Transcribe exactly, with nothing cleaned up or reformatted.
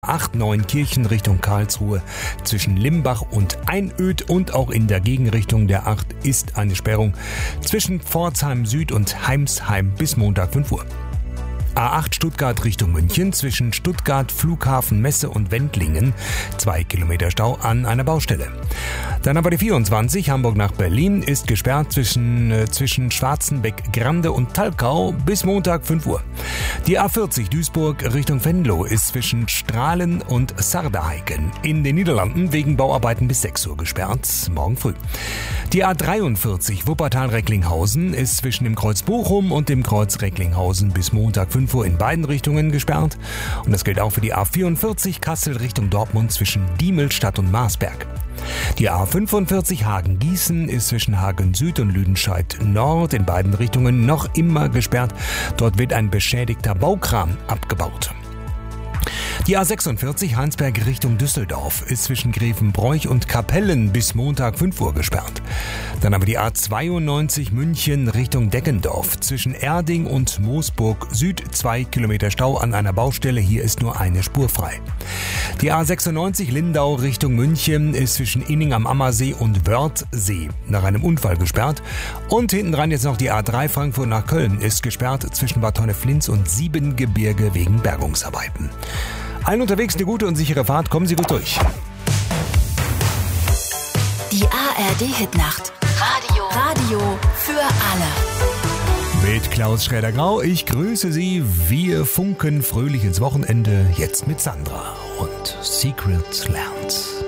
acht Neunkirchen Richtung Karlsruhe zwischen Limbach und Einöd und auch in der Gegenrichtung der acht ist eine Sperrung zwischen Pforzheim Süd und Heimsheim bis Montag fünf Uhr. A acht Stuttgart Richtung München zwischen Stuttgart, Flughafen, Messe und Wendlingen. Zwei Kilometer Stau an einer Baustelle. Dann aber die vierundzwanzig Hamburg nach Berlin ist gesperrt zwischen, äh, zwischen Schwarzenbeck, Grande und Talkau bis Montag fünf Uhr. Die A vierzig Duisburg Richtung Venlo ist zwischen Strahlen und Sarderheiken in den Niederlanden wegen Bauarbeiten bis sechs Uhr gesperrt, morgen früh. Die A dreiundvierzig Wuppertal-Recklinghausen ist zwischen dem Kreuz Bochum und dem Kreuz Recklinghausen bis Montag fünf Uhr in beiden Richtungen gesperrt. Und das gilt auch für die A vierundvierzig Kassel Richtung Dortmund zwischen Diemelstadt und Marsberg. Die A fünfundvierzig Hagen-Gießen ist zwischen Hagen Süd und Lüdenscheid Nord in beiden Richtungen noch immer gesperrt. Dort wird ein beschädigter Baukran abgebaut. Die A sechsundvierzig Heinsberg Richtung Düsseldorf ist zwischen Grevenbroich und Kapellen bis Montag fünf Uhr gesperrt. Dann aber die A zweiundneunzig München Richtung Deggendorf zwischen Erding und Moosburg Süd zwei Kilometer Stau an einer Baustelle. Hier ist nur eine Spur frei. Die A sechsundneunzig Lindau Richtung München ist zwischen Inning am Ammersee und Wörthsee nach einem Unfall gesperrt. Und hinten dran jetzt noch die A drei Frankfurt nach Köln ist gesperrt zwischen Bad Honneflins und Siebengebirge wegen Bergungsarbeiten. Allen unterwegs eine gute und sichere Fahrt. Kommen Sie gut durch. Die A R D-Hitnacht. Radio. Radio für alle. Mit Klaus Schräder-Grau. Ich grüße Sie. Wir funken fröhlich ins Wochenende. Jetzt mit Sandra und Secret Lands.